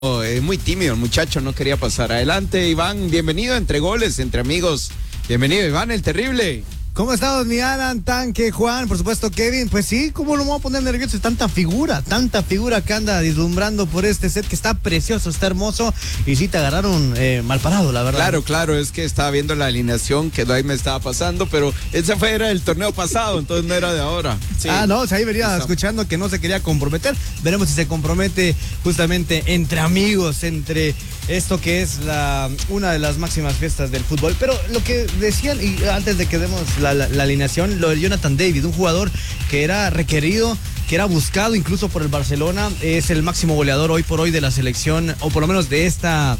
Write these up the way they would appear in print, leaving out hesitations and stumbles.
Es muy tímido el muchacho, no quería pasar adelante. Iván, bienvenido a Entre Goles, entre amigos. Bienvenido, Iván, el terrible. ¿Cómo estamos, mi Alan, Tanque, Juan, por supuesto, Kevin? Pues sí, ¿cómo lo vamos a poner nervioso? Tanta figura que anda deslumbrando por este set que está precioso, está hermoso. Y sí, te agarraron mal parado, la verdad. Claro, es que estaba viendo la alineación que ahí me estaba pasando, pero esa era del torneo pasado, entonces no era de ahora. Sí. No, o sea, ahí venía escuchando que no se quería comprometer. Veremos si se compromete justamente entre amigos, entre esto que es una de las máximas fiestas del fútbol. Pero lo que decían, y antes de que demos la alineación, lo de Jonathan David, un jugador que era requerido, que era buscado incluso por el Barcelona, es el máximo goleador hoy por hoy de la selección, o por lo menos de esta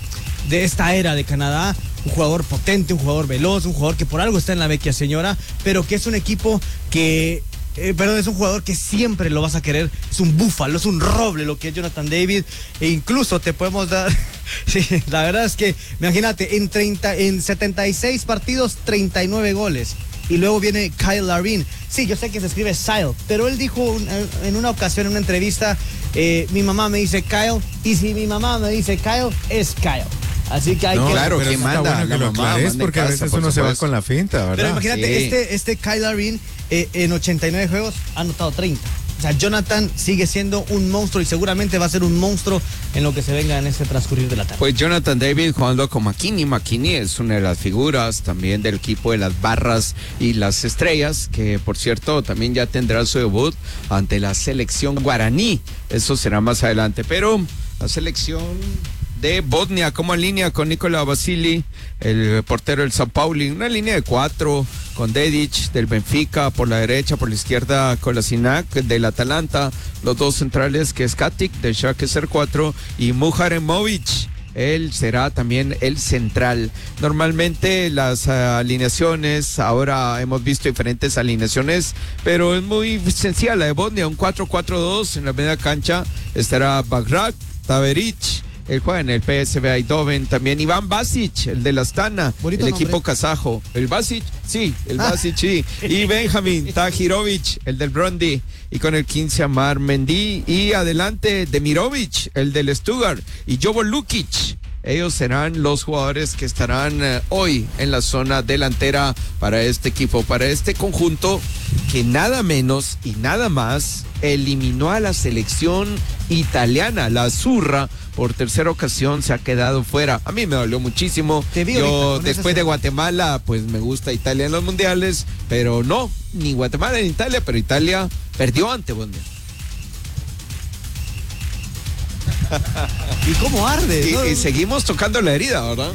era de Canadá. Un jugador potente, un jugador veloz, un jugador que por algo está en la vecchia señora, pero que es un equipo que... es un jugador que siempre lo vas a querer. Es un búfalo, es un roble lo que es Jonathan David. E incluso te podemos dar... sí, la verdad es que, imagínate, en 76 partidos, 39 goles. Y luego viene Kyle Larin. Sí, yo sé que se escribe Sile, pero él dijo en una ocasión, en una entrevista, mi mamá me dice Kyle, y si mi mamá me dice Kyle, es Kyle. Así que hay que... Claro, que manda bueno que lo aclares, porque a veces uno se va con la finta, ¿verdad? Pero imagínate, sí. este Kyle Larin en 89 juegos ha anotado 30. O sea, Jonathan sigue siendo un monstruo y seguramente va a ser un monstruo en lo que se venga en este transcurrir de la tarde. Pues Jonathan David jugando con McKinney. McKinney es una de las figuras también del equipo de las Barras y las Estrellas, que por cierto también ya tendrá su debut ante la selección guaraní. Eso será más adelante, pero la selección de Bosnia como en línea con Nikola Vasili, el portero del Sao Paulo, una línea de 4 con Dedić del Benfica por la derecha, por la izquierda Kolasinac del Atalanta, los dos centrales que es Katic del Schalke 04 y Muharemovic. Él será también el central. Normalmente las alineaciones, ahora hemos visto diferentes alineaciones, pero es muy sencilla la de Bosnia, un 4-4-2 en la media cancha estará Bagrak, Taveric. Él juega en el PSV Eindhoven, también Iván Basic, el de la Astana, bonito el nombre. equipo kazajo. El Basic, sí, y Benjamin Tahirovic, el del Brøndby, y con el 15 Amar Mendy, y adelante Demirovic, el del Stuttgart, y Jovo Lukic. Ellos serán los jugadores que estarán hoy en la zona delantera para este equipo, para este conjunto que nada menos y nada más eliminó a la selección italiana, la Azzurra, por tercera ocasión se ha quedado fuera. A mí me dolió muchísimo. Yo después de Guatemala, pues me gusta Italia en los mundiales, pero no, ni Guatemala ni Italia, pero Italia perdió ante Bosnia. ¿Y cómo arde? Y seguimos tocando la herida, ¿verdad?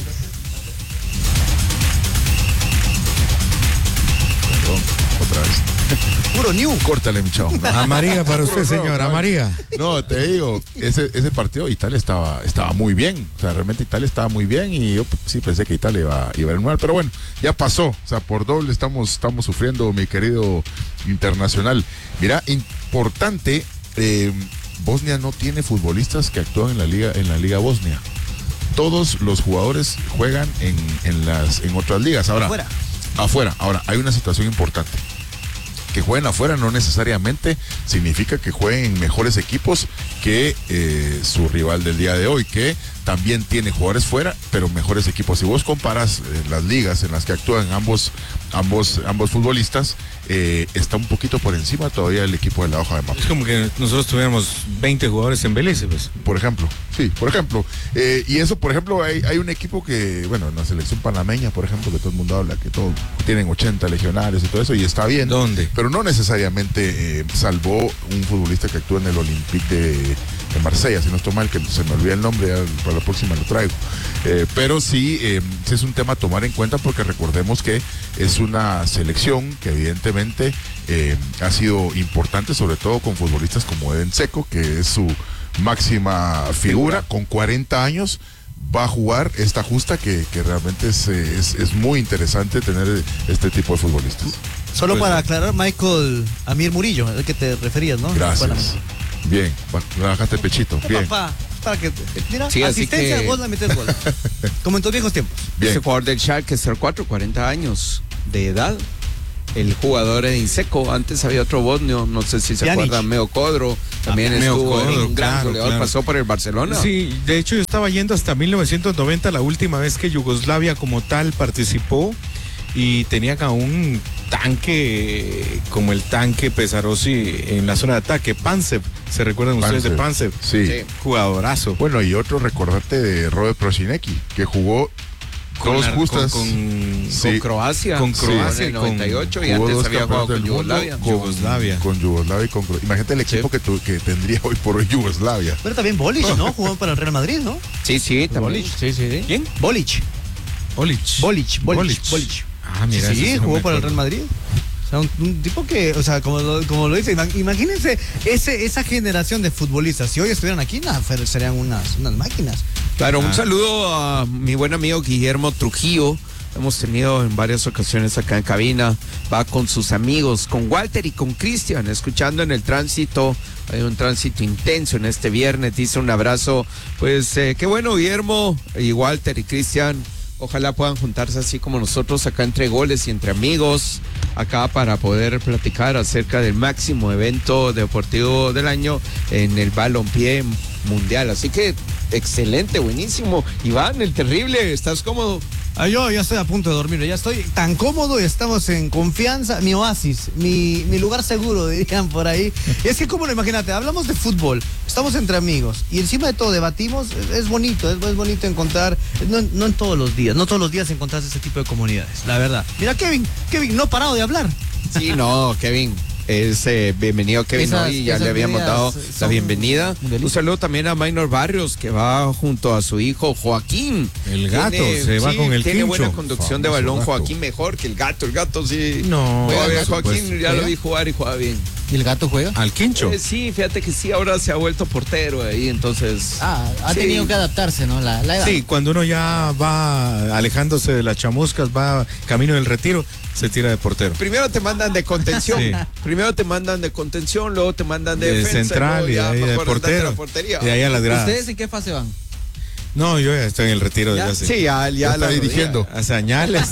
Perdón, otra vez. Puro new. Córtale, mi chavo. Amarilla para usted, señor, amarilla. No, te digo, ese partido Italia estaba muy bien. O sea, realmente Italia estaba muy bien y yo sí pensé que Italia iba a ir mal. Pero bueno, ya pasó. O sea, por doble estamos sufriendo, mi querido internacional. Mira, importante, Bosnia no tiene futbolistas que actúan en la liga bosnia. Todos los jugadores juegan en otras ligas. Ahora, afuera. Ahora, hay una situación importante. Que jueguen afuera no necesariamente significa que jueguen en mejores equipos que su rival del día de hoy, que también tiene jugadores fuera, pero mejores equipos. Si vos comparas las ligas en las que actúan ambos futbolistas, está un poquito por encima todavía el equipo de la hoja de mapa. Es como que nosotros tuviéramos 20 jugadores en Belice, pues. Por ejemplo, sí, por ejemplo. Y eso, por ejemplo, hay un equipo que, bueno, en la selección panameña, por ejemplo, que todo el mundo habla, que todos tienen 80 legionarios y todo eso, y está bien. ¿Dónde? Pero no necesariamente salvó un futbolista que actúa en el Olympique de Marsella, si no estoy mal, que se me olvida el nombre, para la próxima lo traigo. Pero sí es un tema a tomar en cuenta porque recordemos que es una selección que evidentemente ha sido importante, sobre todo con futbolistas como Edin Dzeko, que es su máxima figura, con 40 años. Va a jugar esta justa que realmente es muy interesante tener este tipo de futbolistas. Solo para aclarar, Michael Amir Murillo, el que te referías, ¿no? Gracias. Bien, bajaste el pechito. Bien. Papá, para que, mira, Sí, asistencia, que... gol, la metes gol. Como en tus viejos tiempos. Bien. Ese jugador del Schalke 04, 40 años de edad. el jugador de Inseco. Antes había otro bosnio, no sé si se Pjanic. acuerdan, Meo Codro, también Meo estuvo Codro, un gran claro, goleador, claro. pasó por el Barcelona. Sí, de hecho yo estaba yendo hasta 1990, la última vez que Yugoslavia como tal participó y tenían a un tanque como el tanque Pesarossi en la zona de ataque, Pancev, ¿se recuerdan ustedes de Pancev? Sí. Sí. Jugadorazo. Bueno, y otro, recordarte de Robert Prosinecki, que jugó dos justas. Con Croacia. Con en Croacia, el 98 y jugó antes dos había jugado campeonatos con del mundo Yugoslavia. Yugoslavia. Con Yugoslavia y con Croacia. Imagínate el equipo que tendría hoy por hoy Yugoslavia. Pero también Bolic, ¿no? Jugó para el Real Madrid, ¿no? Sí, sí, también. Bolic, sí. ¿Quién? Bolic. Bolic. Bolic. Ah, mira. Sí, ese no jugó me para el Real acuerdo. Madrid. O sea, un tipo que, o sea, como lo dice, imagínense esa generación de futbolistas. Si hoy estuvieran aquí, serían unas máquinas. Claro, un saludo a mi buen amigo Guillermo Trujillo. Hemos tenido en varias ocasiones acá en cabina. Va con sus amigos, con Walter y con Cristian, escuchando en el tránsito. Hay un tránsito intenso en este viernes. Dice un abrazo. Pues qué bueno, Guillermo y Walter y Cristian. Ojalá puedan juntarse así como nosotros acá entre goles y entre amigos, acá para poder platicar acerca del máximo evento deportivo del año en el balompié mundial. Así que excelente, buenísimo. Iván, el terrible, ¿estás cómodo? Yo ya estoy a punto de dormir, ya estoy tan cómodo y estamos en confianza, mi oasis, mi lugar seguro, dirían por ahí. Y es que, como lo imagínate, hablamos de fútbol, estamos entre amigos y encima de todo debatimos, es bonito encontrar, no en todos los días, no todos los días encontrás ese tipo de comunidades, la verdad. Mira, Kevin, no ha parado de hablar. Sí, no, Kevin. Es bienvenido Kevin hoy, ya le habíamos dado la bienvenida. Un saludo también a Maynor Barrios, que va junto a su hijo Joaquín. El gato, se va con el Tiene quincho. buena conducción de Famoso balón, gato. Joaquín mejor que el gato sí. No, Juega bien, por Joaquín, supuesto. ya lo vi jugar y juega bien. ¿Y el gato juega? Al quincho. Sí, fíjate que sí, ahora se ha vuelto portero ahí, entonces. Ha sí. tenido que adaptarse, ¿no? La edad. Sí, cuando uno ya va alejándose de las chamuscas, va camino del retiro, se tira de portero. Primero te mandan de contención, Sí. luego te mandan de De defensa, central y luego ya ahí de mejor andate a portero. la portería. Y ahí a las gradas. ¿Ustedes en qué fase van? No, yo ya estoy en el retiro desde hace Sí, ya está la dirigiendo. hace añales.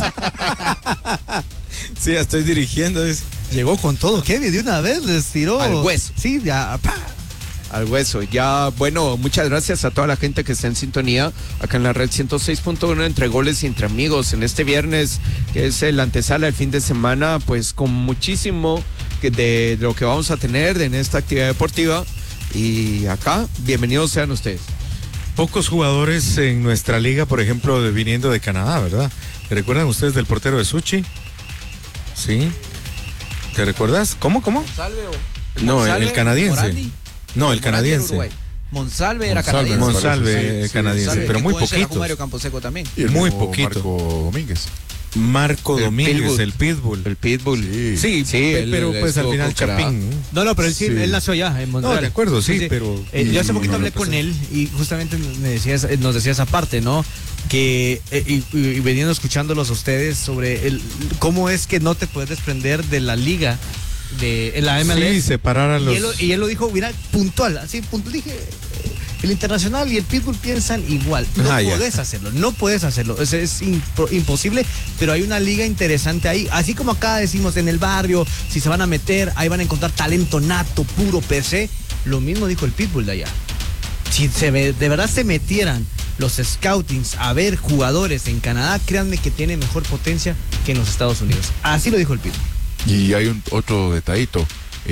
Sí, ya estoy dirigiendo. Llegó con todo, Kevin, de una vez les tiró. Al hueso. Sí, ya, al hueso. Ya, bueno, muchas gracias a toda la gente que está en sintonía acá en la red 106.1 entre goles y entre amigos en este viernes, que es el antesala del fin de semana, pues con muchísimo de lo que vamos a tener en esta actividad deportiva. Y acá, bienvenidos sean ustedes. Pocos jugadores en nuestra liga, por ejemplo, viniendo de Canadá, ¿verdad? ¿Te recuerdan ustedes del portero de Suchi? Sí. ¿Te recuerdas? ¿Cómo? No, el canadiense. No, el canadiense. Monsalve era Monsalve, canadiense. Monsalve, Sí, canadiense, Monsalve, pero que muy puede ser poquitos. Mario Camposeco también. Y el Muy mismo poquito. Marco Domínguez. Marco El Domínguez, Pitbull. el Pitbull. El Pitbull. Sí. Sí, él pero pues al estuvo final con Canadá. Chapín. ¿no? No, pero él Sí. él nació allá en Montreal. No, de acuerdo, sí, pero- yo hace y poquito no hablé lo con pasé. él y justamente nos decía esa parte, ¿no? Que y veniendo escuchándolos a ustedes sobre cómo es que no te puedes desprender de la liga de la MLS. Sí, separar a los... Y él lo dijo, mira, puntual, así puntual. Dije, el Internacional y el Pitbull piensan igual. No Ya. puedes hacerlo. Es imposible, pero hay una liga interesante ahí. Así como acá decimos en el barrio, si se van a meter, ahí van a encontrar talento nato, puro PC. Lo mismo dijo el Pitbull de allá. Si de verdad se metieran los scoutings a ver jugadores en Canadá, créanme que tiene mejor potencia que en los Estados Unidos. Así lo dijo el Pitbull. Y hay otro detallito.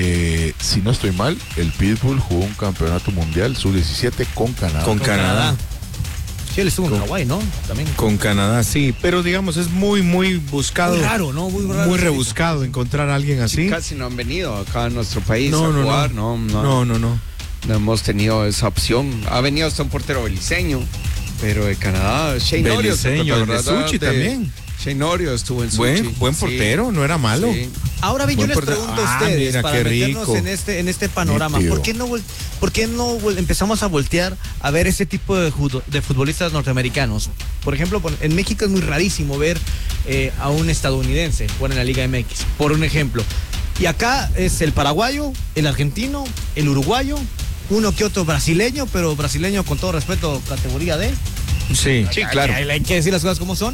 Si no estoy mal, el Pitbull jugó un campeonato mundial sub-17 con Canadá. Con Canadá. Sí, él estuvo en Con- Hawái, ¿no? También. Con Canadá, sí, pero digamos es muy buscado. Muy raro, ¿no? Muy raro. Muy rebuscado encontrar a alguien así. Casi no han venido acá a nuestro país No, a no, jugar, no. no. No. No hemos tenido esa opción. Ha venido hasta un portero beliceño, pero de Canadá, Shane Orio. Beliceño, el de Suchi también. Shane Orio estuvo en Suchi. Buen Sí, portero, no era malo. sí. Ahora bien, yo Buen les portero. pregunto a Ah, ustedes, mira, para qué meternos rico. en este panorama, Nítido. ¿por qué no empezamos a voltear a ver ese tipo de futbolistas norteamericanos? Por ejemplo, en México es muy rarísimo ver a un estadounidense jugar en la Liga MX, por un ejemplo. Y acá es el paraguayo, el argentino, el uruguayo, uno que otro brasileño, pero brasileño con todo respeto, categoría D. Sí. Sí, claro. Hay que decir las cosas como son.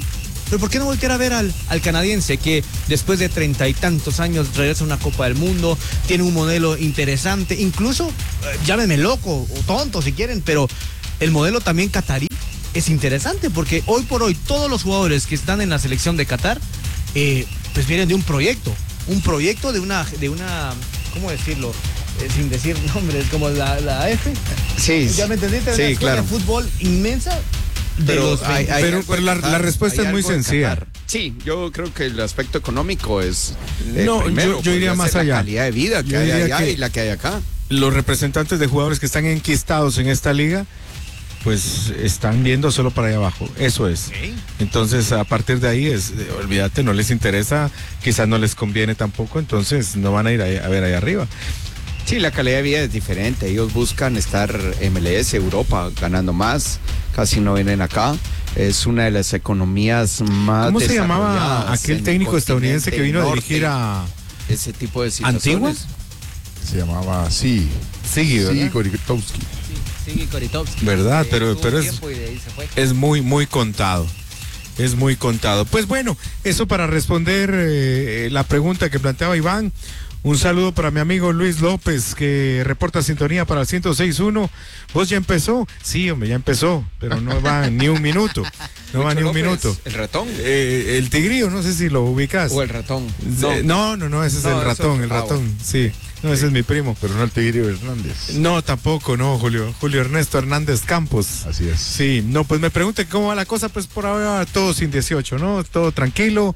Pero ¿por qué no voltear a ver al canadiense que después de 30 y tantos años regresa a una Copa del Mundo, tiene un modelo interesante, incluso, llámenme loco o tonto si quieren, pero el modelo también catarí es interesante porque hoy por hoy todos los jugadores que están en la selección de Qatar, pues vienen de un proyecto de una, ¿cómo decirlo? Sin decir nombres, como la AF. Sí, ¿Ya me entendiste? sí, Una escuela claro. de fútbol inmensa. Pero pero la respuesta es muy sencilla. Sí, yo creo que el aspecto económico es No, primero, yo iría podría más ser allá. La calidad de vida que Yo hay diría allá que- y la que hay acá. Los representantes de jugadores que están enquistados en esta liga, pues están viendo solo para allá abajo. Eso es. Entonces, a partir de ahí olvídate, no les interesa, quizás no les conviene tampoco, entonces no van a ir a ver allá arriba. Sí, la calidad de vida es diferente. Ellos buscan estar MLS, Europa, ganando más. Casi no vienen acá. Es una de las economías más ¿Cómo se llamaba desarrolladas aquel en técnico el estadounidense que vino a continente dirigir a ese tipo de situaciones? Antigua? Se llamaba Sigui, ¿verdad? Korytowski. Sí, Korytowski. ¿Verdad? Pero Estuvo un es- tiempo y de ahí se fue. Es muy, muy contado. Es muy contado. Pues bueno, eso para responder la pregunta que planteaba Iván. Un saludo para mi amigo Luis López, que reporta sintonía para el 106.1. ¿Vos ya empezó? Sí, hombre, ya empezó, pero no va ni un minuto. No va ni un López, minuto. ¿El ratón? El tigrillo, no sé si lo ubicas. ¿O el ratón? No, ese es No, el eso- ratón, ah, bueno. sí. No, ese es mi primo. Pero no el Tigrillo Hernández. No, tampoco, no, Julio Ernesto Hernández Campos. Así es. Sí, no, pues me pregunten cómo va la cosa, pues por ahora todo sin 18, ¿no? Todo tranquilo,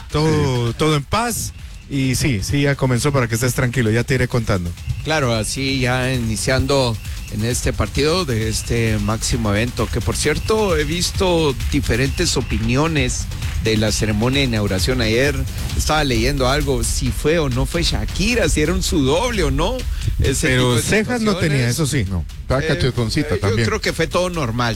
todo en paz. Y sí, ya comenzó para que estés tranquilo, ya te iré contando. Claro, así ya iniciando en este partido de este máximo evento, que por cierto he visto diferentes opiniones de la ceremonia de inauguración. Ayer estaba leyendo algo, si fue o no fue Shakira, si era su doble o no. Ese tipo Pero de cejas no situaciones. tenía, eso sí. No, estaba cachetoncita Yo también. creo que fue todo normal.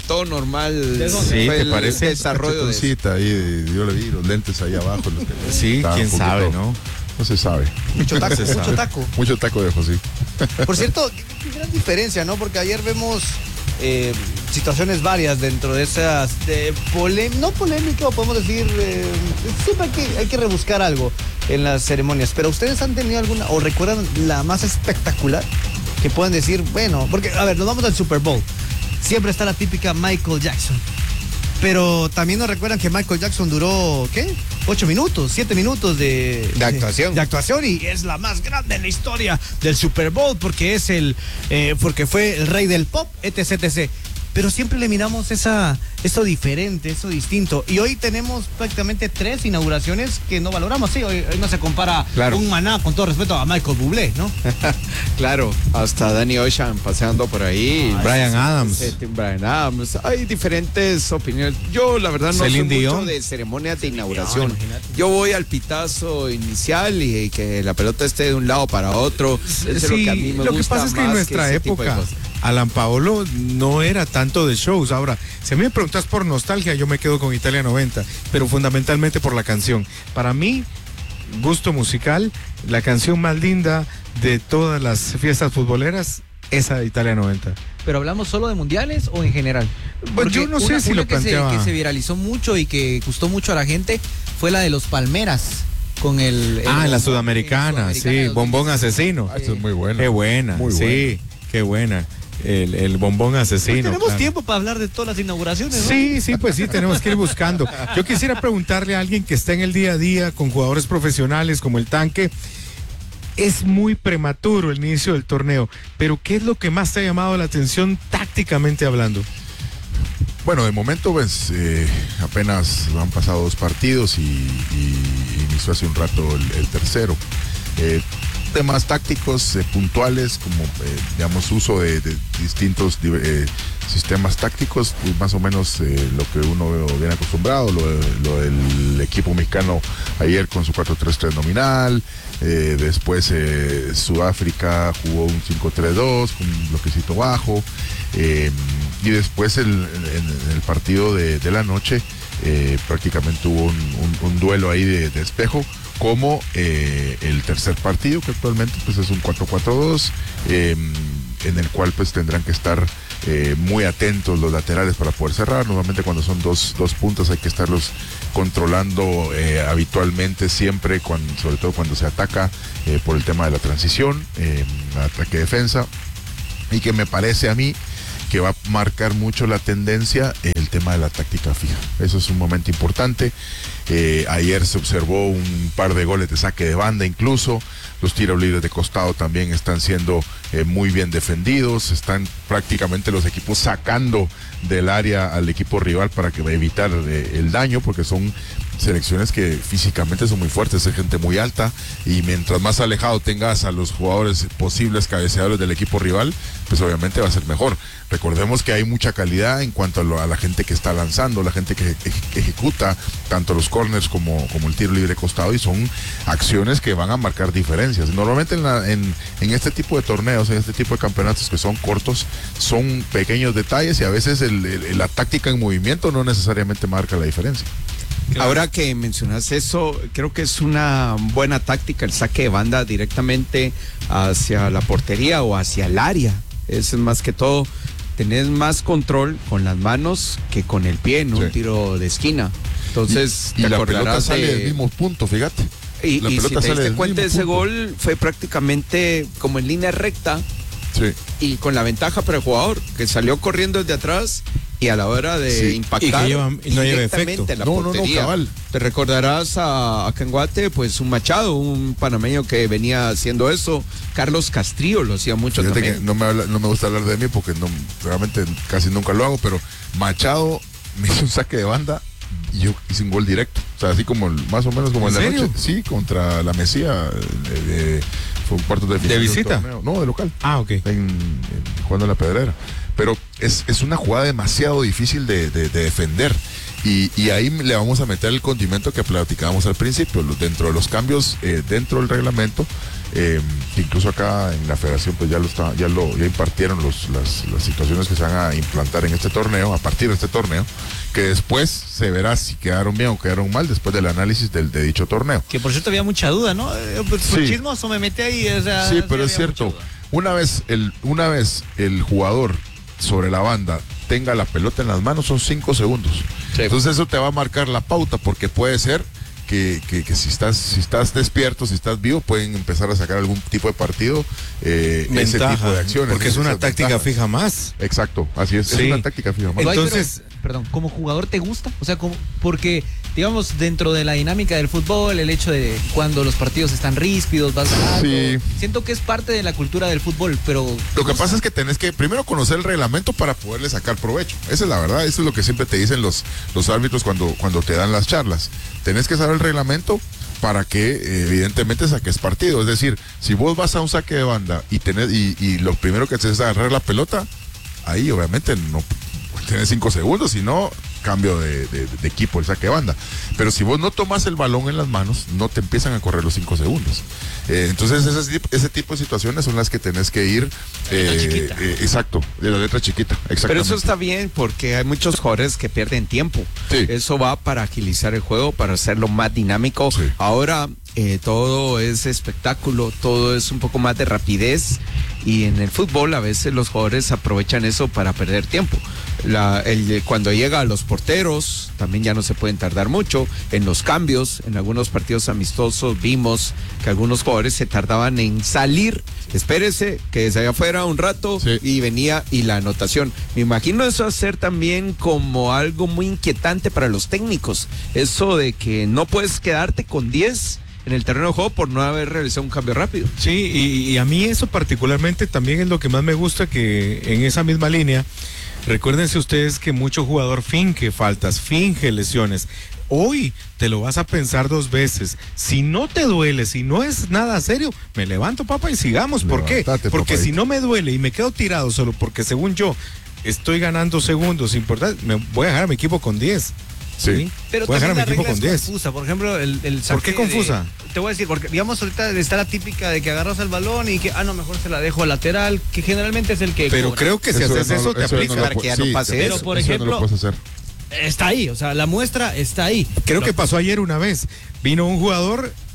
Sí, fue ¿te el parece? desarrollo de eso. Cachetoncita ahí, yo le vi los lentes ahí abajo. los que Sí, estaban quién un poquito- sabe, ¿no? No se sabe. Mucho taco, Se sabe. mucho taco. Mucho taco de José. Por cierto, qué gran diferencia, ¿no? Porque ayer vemos situaciones varias dentro de esas, no polémica, o podemos decir, siempre hay que rebuscar algo en las ceremonias. Pero ¿ustedes han tenido alguna, o recuerdan la más espectacular? Que pueden decir, bueno, porque, a ver, nos vamos al Super Bowl. Siempre está la típica Michael Jackson. Pero también nos recuerdan que Michael Jackson duró, ¿qué? 8 minutos, 7 minutos de actuación. De actuación, y es la más grande en la historia del Super Bowl porque porque fue el rey del pop, etc. Pero siempre le miramos eso diferente, eso distinto. Y hoy tenemos prácticamente 3 inauguraciones que no valoramos. Sí, hoy no se compara Claro. un Maná, con todo respeto, a Michael Bublé, ¿no? Claro, hasta Danny Ocean paseando por ahí. Brian Adams. Brian Adams. Hay diferentes opiniones. Yo, la verdad, no soy Celine mucho Dion. de ceremonias de inauguración. imagínate. Yo voy al pitazo inicial y que la pelota esté de un lado para otro. Eso es lo que a mí me lo que gusta pasa es que en más nuestra ese tipo de época, cosas. Alan Paolo no era tanto de shows. Ahora, si a mí me preguntas por nostalgia, yo me quedo con Italia 90, pero fundamentalmente por la canción. Para mí, gusto musical, la canción más linda de todas las fiestas futboleras, esa de Italia 90. ¿Pero hablamos solo de mundiales o en general? Pues yo no sé si lo planteaba. Que se viralizó mucho y que gustó mucho a la gente fue la de los Palmeras. Con En la Sudamericana, sí, Bombón Asesino. Ah, eso es muy bueno. Qué buena, Muy sí, qué buena. El Bombón Asesino. Tenemos claro. tiempo para hablar de todas las inauguraciones, ¿no? Sí, pues sí, tenemos que ir buscando. Yo quisiera preguntarle a alguien que está en el día a día con jugadores profesionales como el Tanque. Es muy prematuro el inicio del torneo, pero ¿qué es lo que más te ha llamado la atención tácticamente hablando? Bueno, de momento, pues apenas han pasado 2 partidos y inició hace un rato el tercero. Temas tácticos puntuales, como digamos, uso de distintos sistemas tácticos, pues, más o menos lo que uno viene acostumbrado, lo del equipo mexicano ayer con su 4-3-3 nominal. Después Sudáfrica jugó un 5-3-2 con un bloquecito bajo. Y después en el partido de la noche prácticamente hubo un duelo ahí de espejo, como el tercer partido, que actualmente pues es un 4-4-2. en el cual pues tendrán que estar muy atentos los laterales para poder cerrar. Normalmente cuando son dos puntas hay que estarlos controlando habitualmente siempre, sobre todo cuando se ataca por el tema de la transición, ataque-defensa, y que me parece a mí que va a marcar mucho la tendencia el tema de la táctica fija. Eso es un momento importante. Ayer se observó un par de goles de saque de banda incluso. Los tiros libres de costado también están siendo muy bien defendidos. Están prácticamente los equipos sacando del área al equipo rival para evitar el daño, porque son selecciones que físicamente son muy fuertes, es gente muy alta, y mientras más alejado tengas a los jugadores posibles cabeceadores del equipo rival, pues obviamente va a ser mejor. Recordemos que hay mucha calidad en cuanto a la gente que está lanzando, la gente que ejecuta tanto los corners como el tiro libre costado, y son acciones que van a marcar diferencias. Normalmente en este tipo de torneos, en este tipo de campeonatos que son cortos, son pequeños detalles, y a veces la táctica en movimiento no necesariamente marca la diferencia. Claro. Ahora que mencionas eso, creo que es una buena táctica el saque de banda directamente hacia la portería o hacia el área. Es más que todo, tenés más control con las manos que con el pie en un tiro de esquina. Entonces, y la pelota sale del mismo punto, fíjate. Y si te diste cuenta, ese gol fue prácticamente como en línea recta. Sí. Y con la ventaja para el jugador, que salió corriendo desde atrás, y a la hora de impactar y no lleva efecto. La portería. Cabal. Te recordarás a Canguate, pues un Machado, un panameño que venía haciendo eso. Carlos Castrillo lo hacía mucho. Fíjate también. Que no me gusta hablar de mí porque realmente casi nunca lo hago, pero Machado me hizo un saque de banda y yo hice un gol directo. O sea, así como más o menos como en la noche. Sí, contra la Mesía. Fue un cuarto de final. ¿De visita? No, de local. Ah, ok. Jugando en la Pedrera. Pero es una jugada demasiado difícil de defender. Y ahí le vamos a meter el condimento que platicábamos al principio, dentro de los cambios dentro del reglamento, que incluso acá en la federación pues ya impartieron las situaciones que se van a implantar en este torneo, a partir de este torneo, que después se verá si quedaron bien o quedaron mal después del análisis de dicho torneo. Que por cierto había mucha duda, ¿no? Pues sí. Chismoso me metí ahí. O sea, sí, pero es cierto, una vez el jugador sobre la banda tenga la pelota en las manos son 5 segundos. Sí. Entonces eso te va a marcar la pauta, porque puede ser que si estás despierto, si estás vivo, pueden empezar a sacar algún tipo de partido, ese tipo de acciones. Porque es una táctica fija más. Exacto, así es, sí. Es una táctica fija más. Entonces, perdón, ¿como jugador te gusta? O sea, porque, digamos, dentro de la dinámica del fútbol, el hecho de cuando los partidos están ríspidos, vas ganando, sí. Siento que es parte de la cultura del fútbol, pero... Lo que pasa es que tenés que primero conocer el reglamento para poderle sacar provecho. Esa es la verdad, eso es lo que siempre te dicen los árbitros cuando te dan las charlas. Tenés que saber el reglamento para que evidentemente saques partido. Es decir, si vos vas a un saque de banda y lo primero que haces es agarrar la pelota, ahí obviamente no tenés 5 segundos, sino cambio de equipo, el saque de banda. Pero si vos no tomas el balón en las manos, no te empiezan a correr los 5 segundos. Entonces ese tipo de situaciones son las que tenés que ir exacto, de la letra chiquita, exactamente. Pero eso está bien, porque hay muchos jugadores que pierden tiempo. Sí. Eso va para agilizar el juego, para hacerlo más dinámico. Sí. Ahora todo es espectáculo, todo es un poco más de rapidez, y en el fútbol a veces los jugadores aprovechan eso para perder tiempo. Cuando llega a los porteros también ya no se pueden tardar mucho en los cambios. En algunos partidos amistosos vimos que algunos jugadores se tardaban en salir, espérese que se vaya afuera un rato, sí. Y venía y la anotación. Me imagino eso hacer también como algo muy inquietante para los técnicos, eso de que no puedes quedarte con 10 en el terreno de juego por no haber realizado un cambio rápido. Sí, y a mí eso particularmente también es lo que más me gusta, que en esa misma línea, recuérdense ustedes que mucho jugador finge faltas, finge lesiones. Hoy te lo vas a pensar 2 veces. Si no te duele, si no es nada serio, me levanto, papá, y sigamos. ¿Por qué? Porque papadito. Si no me duele y me quedo tirado solo porque según yo estoy ganando segundos importantes, me voy a dejar a mi equipo con 10. Sí. Pero voy a dejar a mi equipo con 10. Confusa. Por ejemplo, el saque. ¿Por qué confusa? Te voy a decir, porque digamos ahorita está la típica de que agarras el balón y que, no, mejor se la dejo al lateral, que generalmente es el que Pero cobra. creo que si haces eso te aplica para que ya no pase pero eso. por Eso ejemplo, no lo puedes hacer. está ahí, o sea, la muestra está ahí. Creo que pasó ayer una vez. Vino un jugador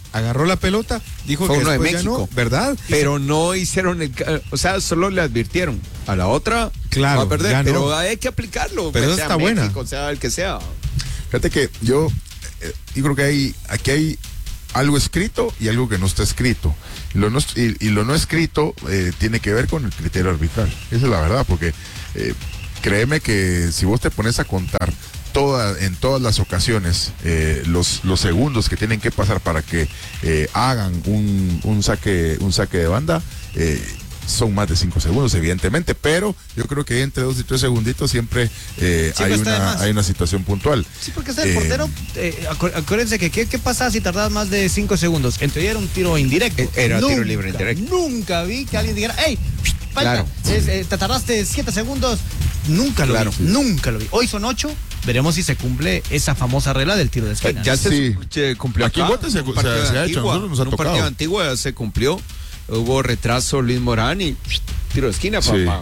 agarró la pelota, dijo Fue que uno de después ya México. no, ¿verdad? Pero no hicieron o sea, solo le advirtieron. A la otra Claro, va a perder, ya no. pero hay que aplicarlo. Pero sea está buena. México, sea el que sea. Fíjate que yo creo que aquí hay algo escrito y algo que no está escrito. Lo no escrito tiene que ver con el criterio arbitral. Esa es la verdad, porque créeme que si vos te pones a contar en todas las ocasiones los segundos que tienen que pasar para que hagan un saque de banda, son más de 5 segundos, evidentemente, pero yo creo que entre 2 y 3 segunditos siempre hay una situación puntual. Sí, porque es el portero. Acuérdense que ¿qué pasa si tardabas más de 5 segundos? En teoría era un tiro indirecto. Era tiro libre indirecto. Nunca vi que alguien dijera, ¡hey! Claro. Te tardaste 7 segundos. Nunca lo vi. Nunca lo vi. Hoy son 8. Veremos si se cumple esa famosa regla del tiro de esquina. Ya Sí. se cumplió Aquí acá. en Guate se ha hecho, a nosotros nos ha En un partido tocado. antiguo ya se cumplió. Hubo retraso Luis Morán y tiro de esquina, Sí. papá.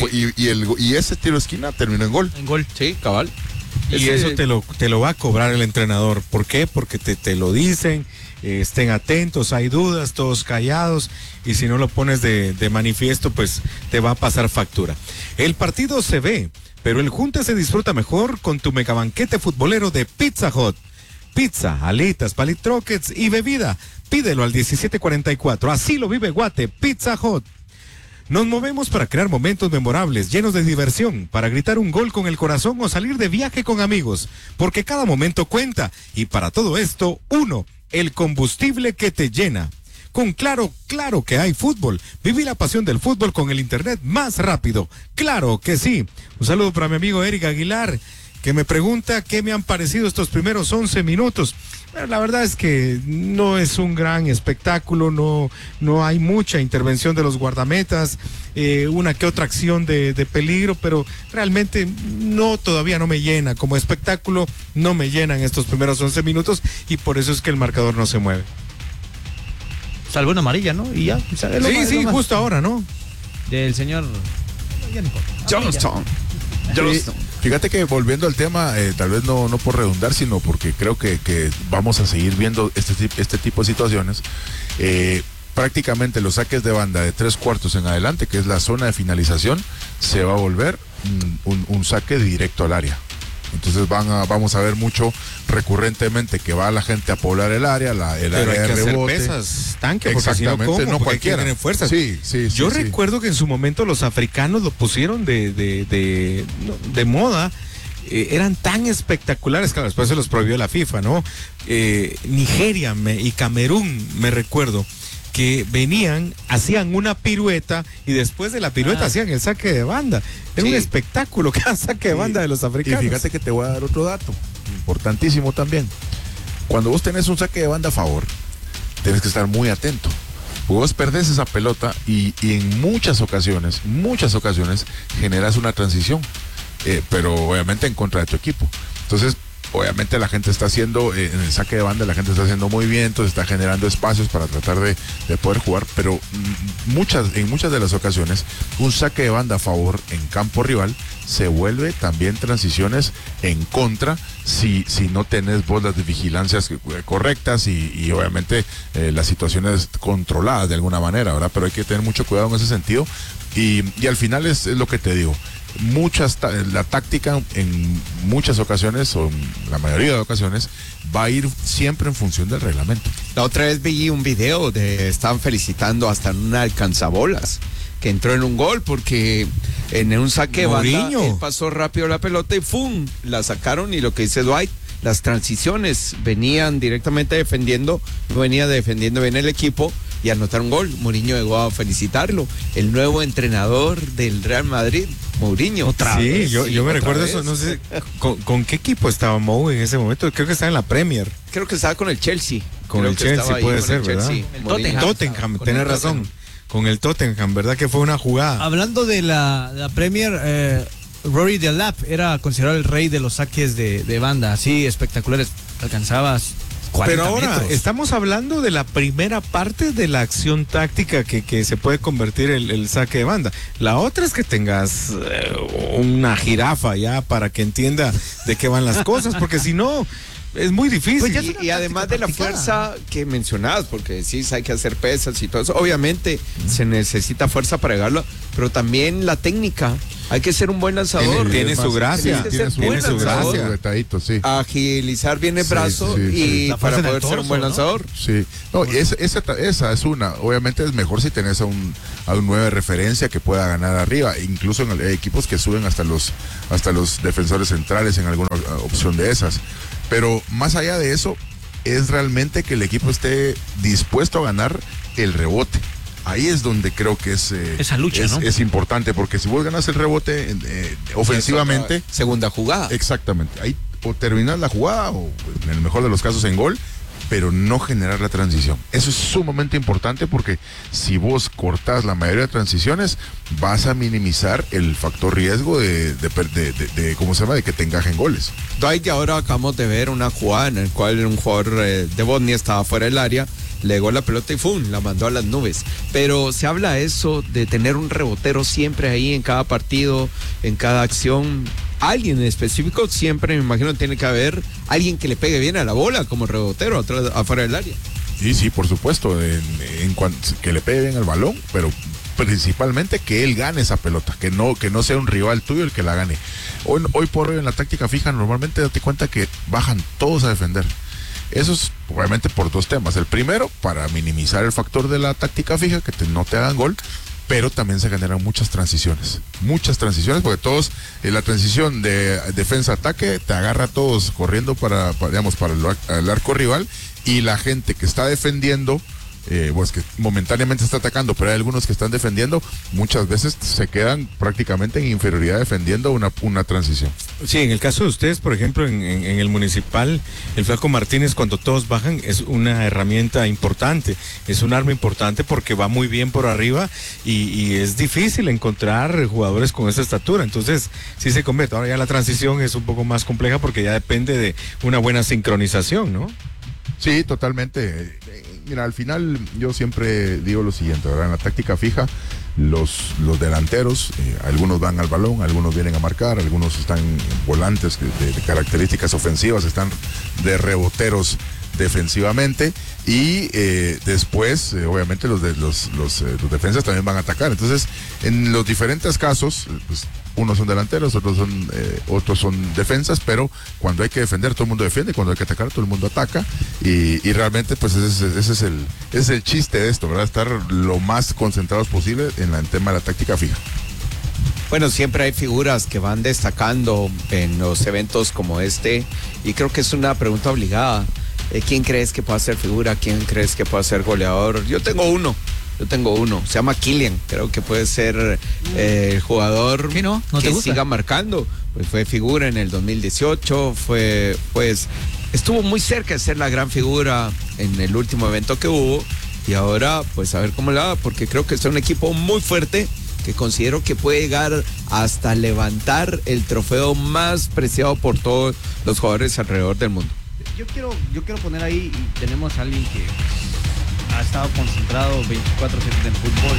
Y ese tiro de esquina terminó en gol. En gol. Sí, cabal. Y eso te lo va a cobrar el entrenador. ¿Por qué? Porque te lo dicen, estén atentos, hay dudas, todos callados, y si no lo pones de manifiesto, pues te va a pasar factura. El partido se ve, pero el junte se disfruta mejor con tu megabanquete futbolero de Pizza Hut. Pizza, alitas, palitrockets y bebida. Pídelo al 1744. Así lo vive Guate, Pizza Hut. Nos movemos para crear momentos memorables, llenos de diversión, para gritar un gol con el corazón o salir de viaje con amigos, porque cada momento cuenta. Y para todo esto, el combustible que te llena. Con Claro que hay fútbol. Viví la pasión del fútbol con el internet más rápido. Claro que sí. Un saludo para mi amigo Eric Aguilar, que me pregunta qué me han parecido estos primeros 11 minutos. La verdad es que no es un gran espectáculo, no hay mucha intervención de los guardametas, una que otra acción de peligro, pero realmente todavía no me llena. Como espectáculo no me llenan estos primeros 11 minutos y por eso es que el marcador no se mueve. Salvo una amarilla, ¿no? Y ya. Sí, justo ahora, ¿no? Del señor... Ya no importa. Johnston. Fíjate que volviendo al tema, tal vez no por redundar, sino porque creo que vamos a seguir viendo este tipo de situaciones. Prácticamente los saques de banda de 3/4 en adelante, que es la zona de finalización, se va a volver un saque directo al área. Entonces vamos a ver mucho recurrentemente que va la gente a poblar el área, el Pero área hay de que hacer rebote. pesas, tanque, porque si no, Exactamente, ¿cómo? no Porque cualquiera. hay que tener fuerzas. Sí. Yo recuerdo que en su momento los africanos lo pusieron de moda. Eran tan espectaculares, claro, después se los prohibió la FIFA, ¿no? Nigeria y Camerún, me recuerdo, que venían, hacían una pirueta y después de la pirueta hacían el saque de banda. Era un espectáculo cada saque de banda de los africanos. Y fíjate que te voy a dar otro dato, importantísimo también. Cuando vos tenés un saque de banda a favor, tienes que estar muy atento. Vos perdés esa pelota y en muchas ocasiones generas una transición, pero obviamente en contra de tu equipo. Entonces, obviamente la gente está haciendo, en el saque de banda la gente está haciendo muy bien, entonces está generando espacios para tratar de poder jugar, pero en muchas de las ocasiones un saque de banda a favor en campo rival se vuelve también transiciones en contra si no tenés vos las vigilancias correctas y obviamente las situaciones controladas de alguna manera, ¿verdad? Pero hay que tener mucho cuidado en ese sentido y al final es lo que te digo. La táctica en muchas ocasiones o en la mayoría de ocasiones va a ir siempre en función del reglamento. La otra vez vi un video estaban felicitando hasta un alcanzabolas que entró en un gol porque en un saque de banda él pasó rápido la pelota y ¡fum! La sacaron y lo que dice Dwight, las transiciones venían directamente defendiendo, no venía defendiendo bien el equipo y anotaron un gol. Mourinho llegó a felicitarlo, el nuevo entrenador del Real Madrid, Mourinho. Yo me recuerdo eso, no sé, ¿con qué equipo estaba Mou en ese momento? Creo que estaba en la Premier. Creo que estaba con el Chelsea. Con el Chelsea puede ser, ¿verdad? El Tottenham, tenés razón. Con el Tottenham, ¿verdad? Que fue una jugada. Hablando de la Premier, Rory Delap era considerado el rey de los saques de banda, así espectaculares, alcanzabas 40 Pero ahora metros. estamos hablando de la primera parte de la acción táctica que se puede convertir el saque de banda. La otra es que tengas una jirafa ya para que entienda de qué van las cosas, porque si no, es muy difícil. Pues ya es Y además de la fuerza que mencionabas, porque decís hay que hacer pesas y todo eso, obviamente se necesita fuerza para llegarlo, pero también la técnica. Hay que ser un buen lanzador. Tiene su gracia. Tiene su gracia. Detallito, sí. Agilizar bien el brazo y La para fuerza en el poder ser un torso, buen ¿no? lanzador. Sí, no, esa es una. Obviamente es mejor si tenés a un 9 de referencia que pueda ganar arriba. Incluso hay equipos que suben hasta los defensores centrales en alguna opción de esas. Pero más allá de eso, es realmente que el equipo esté dispuesto a ganar el rebote. Ahí es donde creo que Esa lucha, ¿no? es importante, porque si vos ganas el rebote ofensivamente, Segunda jugada. exactamente, ahí o terminas la jugada o en el mejor de los casos en gol, pero no generar la transición. Eso es sumamente importante, porque si vos cortás la mayoría de transiciones, vas a minimizar el factor riesgo de ¿cómo se llama? De que te encajen goles. Dwight, ahora acabamos de ver una jugada en la cual un jugador de Bosnia estaba fuera del área, le llegó la pelota y ¡fum!, la mandó a las nubes. Pero se habla eso de tener un rebotero siempre ahí en cada partido, en cada acción. Alguien en específico siempre, me imagino, tiene que haber alguien que le pegue bien a la bola como rebotero afuera del área. Sí, por supuesto, en cuanto que le pegue bien al balón, pero principalmente que él gane esa pelota, que no sea un rival tuyo el que la gane. Hoy por hoy en la táctica fija normalmente date cuenta que bajan todos a defender. Eso es obviamente por dos temas. El primero, para minimizar el factor de la táctica fija, que no te hagan gol, pero también se generan muchas transiciones, porque todos, en la transición de defensa-ataque, te agarra a todos corriendo para el arco rival, y la gente que está defendiendo, pues que momentáneamente está atacando, pero hay algunos que están defendiendo, muchas veces se quedan prácticamente en inferioridad defendiendo una transición. Sí, en el caso de ustedes, por ejemplo, en el Municipal, el Flaco Martínez, cuando todos bajan, es una herramienta importante, es un arma importante porque va muy bien por arriba y es difícil encontrar jugadores con esa estatura, entonces sí se convierte. Ahora ya la transición es un poco más compleja porque ya depende de una buena sincronización, ¿no? Sí, totalmente. Mira, al final yo siempre digo lo siguiente, ¿verdad? En la táctica fija, los delanteros, algunos van al balón, algunos vienen a marcar, algunos están volantes de características ofensivas, están de reboteros defensivamente, y después obviamente los defensas también van a atacar. Entonces, en los diferentes casos, pues, unos son delanteros, otros son defensas, pero cuando hay que defender, todo el mundo defiende, cuando hay que atacar, todo el mundo ataca, y realmente pues ese es el chiste de esto, ¿verdad? Estar lo más concentrados posible en el tema de la táctica fija. Bueno, siempre hay figuras que van destacando en los eventos como este, y creo que es una pregunta obligada. ¿Quién crees que pueda ser figura? ¿Quién crees que pueda ser goleador? Yo tengo uno, se llama Kylian, creo que puede ser el jugador ¿Qué no te que gusta? siga marcando. Pues fue figura en el 2018, estuvo muy cerca de ser la gran figura en el último evento que hubo, y ahora pues a ver cómo le va, porque creo que es un equipo muy fuerte, que considero que puede llegar hasta levantar el trofeo más preciado por todos los jugadores alrededor del mundo. Yo quiero poner ahí, y tenemos a alguien que ha estado concentrado 24/7 en fútbol,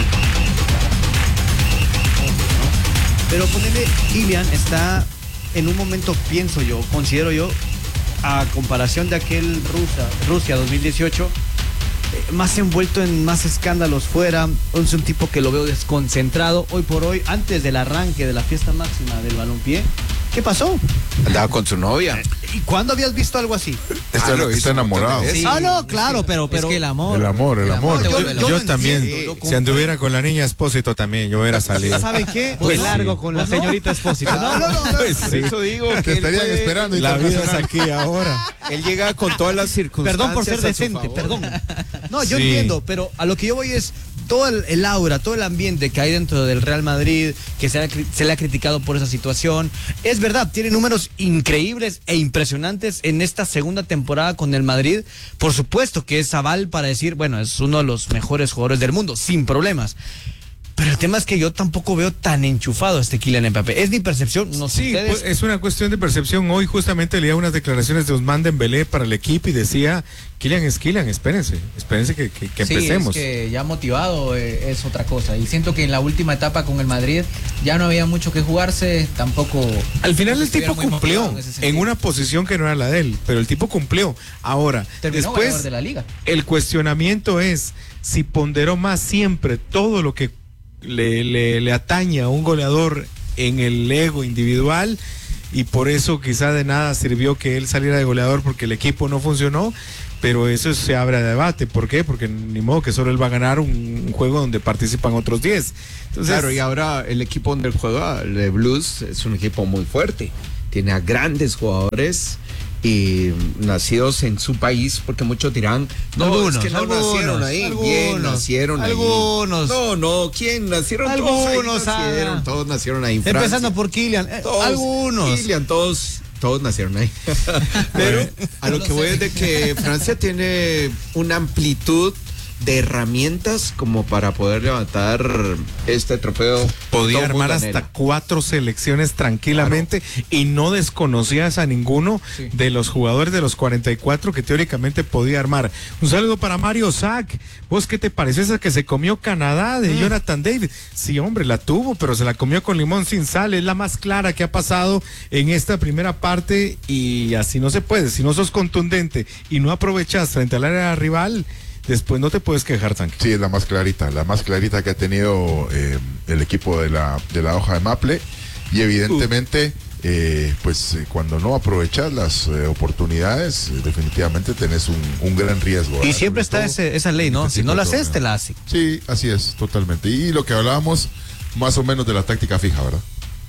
¿no? Pero ponerle, Kylian está en un momento, considero yo, a comparación de aquel Rusia 2018, más envuelto en más escándalos fuera. Es un tipo que lo veo desconcentrado hoy por hoy, antes del arranque de la fiesta máxima del balompié. ¿Qué pasó? Andaba con su novia. ¿Y cuándo habías visto algo así? Está enamorado. Sí. No, claro, pero Es que el amor. El amor. Yo también, entiendo. si anduviera con la niña Espósito también, yo hubiera salido. ¿Saben qué? Pues Pues largo sí. con la señorita Espósito. No. Pues sí. Eso digo que Te estarían esperando. La vida es aquí ahora. él llega con todas las circunstancias. Perdón por ser a su decente, favor. perdón. No, yo Sí. entiendo, pero a lo que yo voy es todo el aura, todo el ambiente que hay dentro del Real Madrid, que se le ha criticado por esa situación. Es verdad, tiene números increíbles e impresionantes en esta segunda temporada con el Madrid. Por supuesto que es aval para decir, bueno, es uno de los mejores jugadores del mundo, sin problemas. Pero el tema es que yo tampoco veo tan enchufado a este Kylian Mbappé. Es mi percepción, no sé Sí, ustedes. pues, es una cuestión de percepción. Hoy justamente leía unas declaraciones de Ousmane Dembélé para el equipo y decía, Kylian es Kylian, espérense que Sí, empecemos. es que ya motivado es otra cosa. Y siento que en la última etapa con el Madrid ya no había mucho que jugarse, tampoco. Al final el tipo estuviera muy motivado cumplió en ese en sentido. una posición que no era la de él, pero el tipo cumplió. Ahora, Terminó ganador después de la liga. el cuestionamiento es si ponderó más siempre todo lo que le atañe a un goleador en el ego individual y por eso quizá de nada sirvió que él saliera de goleador porque el equipo no funcionó, pero eso se abre a debate. ¿Por qué? Porque ni modo que solo él va a ganar un juego donde participan otros 10. Entonces, Claro, y ahora el equipo donde él juega, el de Blues, es un equipo muy fuerte. Tiene a grandes jugadores y nacidos en su país, porque muchos dirán, no, Algunos, es que no algunos, nacieron ahí. algunos, ¿Quién nacieron algunos. ahí? No, ¿quién? Nacieron Algunos, todos nacieron ahí en Francia. Empezando por Kylian, Todos, algunos. Kylian, todos nacieron ahí. Pero a lo que voy es de que Francia tiene una amplitud de herramientas como para poder levantar este trofeo. podía Todo el mundo armar hasta anhela. 4 selecciones tranquilamente y no desconocías a ninguno Sí. de los jugadores de los 44 que teóricamente podía armar. Un saludo para Mario Sack. ¿Vos qué te pareció esa que se comió Canadá de Jonathan David? Sí, hombre, la tuvo, pero se la comió con limón sin sal. Es la más clara que ha pasado en esta primera parte y así no se puede. Si no sos contundente y no aprovechas frente al área rival, después no te puedes quejar, Tanque. Sí, es la más clarita que ha tenido el equipo de la hoja de Maple y evidentemente cuando no aprovechas las oportunidades definitivamente tenés un gran riesgo. Y ¿verdad? siempre Sobre está todo esa ley, ¿no? este Si tipo no la de haces, torneo. te la hace. Sí, así es, totalmente. Y lo que hablábamos más o menos de la táctica fija, ¿verdad?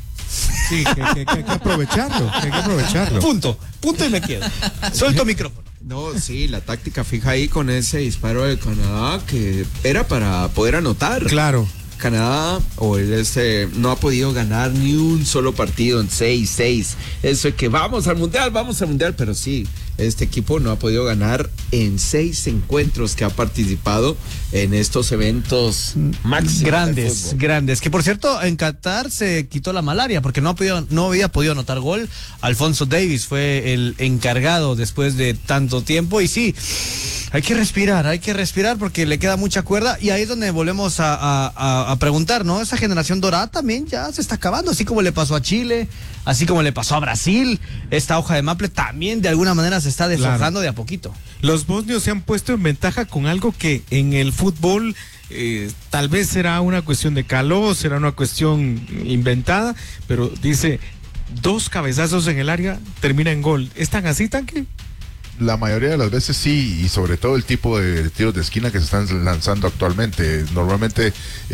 Sí, que hay que aprovecharlo, que hay que aprovecharlo. Punto y me quedo. Suelto micrófono. No, sí, la táctica fija ahí con ese disparo de Canadá que era para poder anotar. Claro. Canadá no ha podido ganar ni un solo partido en 6-6. Eso es que vamos al mundial, pero sí, este equipo no ha podido ganar en 6 encuentros que ha participado en estos eventos máximos. Grandes, grandes. Que por cierto, en Qatar se quitó la malaria porque no había podido anotar gol. Alfonso Davies fue el encargado después de tanto tiempo. Y sí, hay que respirar porque le queda mucha cuerda. Y ahí es donde volvemos a preguntar, ¿no? Esa generación dorada también ya se está acabando, así como le pasó a Chile, así como le pasó a Brasil. Esta hoja de Maple también de alguna manera se está deshojando de a poquito. Los bosnios se han puesto en ventaja con algo que en el fútbol tal vez será una cuestión de calor, será una cuestión inventada, pero dice 2 cabezazos en el área, termina en gol. ¿Es tan así, Tanque? La mayoría de las veces sí, y sobre todo el tipo de tiros de esquina que se están lanzando actualmente. Normalmente,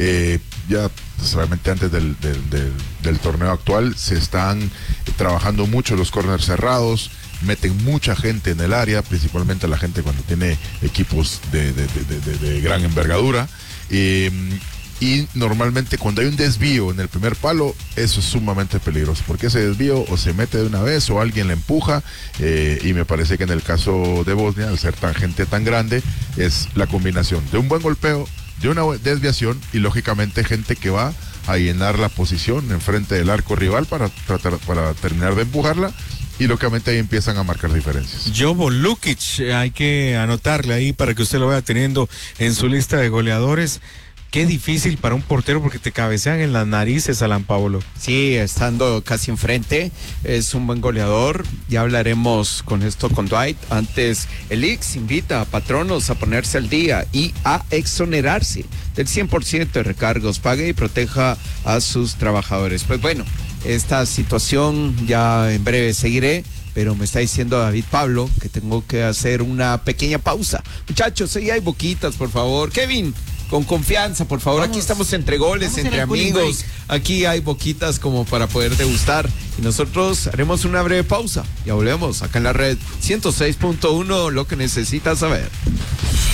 ya solamente antes del torneo actual, se están trabajando mucho los corners cerrados, meten mucha gente en el área, principalmente la gente cuando tiene equipos de gran envergadura. Y normalmente cuando hay un desvío en el primer palo, eso es sumamente peligroso, porque ese desvío o se mete de una vez o alguien le empuja, y me parece que en el caso de Bosnia, al ser gente tan grande, es la combinación de un buen golpeo, de una desviación y lógicamente gente que va a llenar la posición enfrente del arco rival para terminar de empujarla. Y lógicamente ahí empiezan a marcar diferencias. Jovo Lukic, hay que anotarle ahí para que usted lo vaya teniendo en su lista de goleadores. Qué difícil para un portero porque te cabecean en las narices, Alan Paolo. Sí, estando casi enfrente, es un buen goleador. Ya hablaremos con esto con Dwight. Antes, el Ix invita a patronos a ponerse al día y a exonerarse del 100% de recargos. Pague y proteja a sus trabajadores. Pues bueno, esta situación ya en breve seguiré, pero me está diciendo David Pablo que tengo que hacer una pequeña pausa. Muchachos, ahí hay boquitas, por favor. Kevin, con confianza, por favor. Vamos, aquí estamos entre goles, vamos entre en el cooling amigos. Aquí hay boquitas como para poder degustar. Y nosotros haremos una breve pausa. Ya volvemos acá en la red 106.1, lo que necesitas saber.